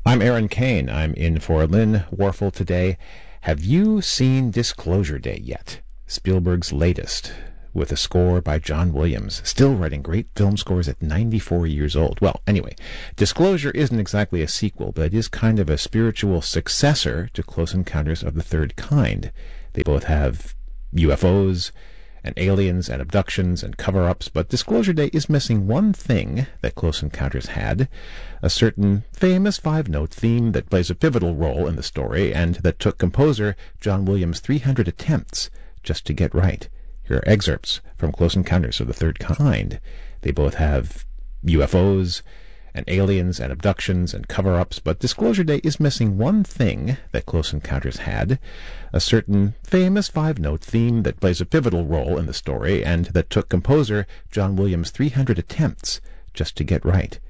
I'm Aaron Kane. I'm in for Lynn Warfel today. Have you seen Disclosure Day yet? Spielberg's latest, with a score by John Williams, still writing great film scores at 94 years old. Well, anyway, Disclosure isn't exactly a sequel, but it is kind of a spiritual successor to Close Encounters of the Third Kind. They both have UFOs and aliens and abductions and cover-ups, but Disclosure Day is missing one thing that Close Encounters had, a certain famous five-note theme that plays a pivotal role in the story and that took composer John Williams 300 attempts just to get right. Here are excerpts from Close Encounters of the Third Kind. They both have UFOs and aliens and abductions and cover-ups, but Disclosure Day is missing one thing that Close Encounters had, a certain famous five-note theme that plays a pivotal role in the story and that took composer John Williams 300 attempts just to get right.